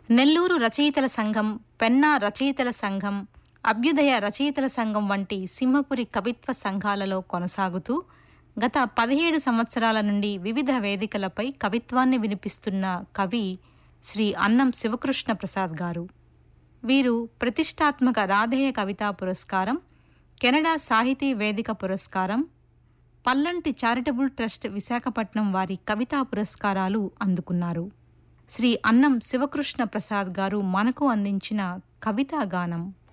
నెల్లూరు రచయితల సంఘం, పెన్నా రచయితల సంఘం, అభ్యుదయ రచయితల సంఘం వంటి సింహపురి కవిత్వ సంఘాలలో కొనసాగుతూ గత 17 సంవత్సరాల నుండి వివిధ వేదికలపై కవిత్వాన్ని వినిపిస్తున్న కవి శ్రీ అన్నం శివకృష్ణ ప్రసాద్ గారు. వీరు ప్రతిష్టాత్మక రాధేయ కవితా పురస్కారం, కెనడా సాహితీ వేదిక పురస్కారం, పల్లంటి చారిటబుల్ ట్రస్ట్ విశాఖపట్నం వారి కవితా పురస్కారాలు అందుకున్నారు. శ్రీ అన్నం శివకృష్ణ ప్రసాద్ గారు మనకు అందించిన కవితా గానం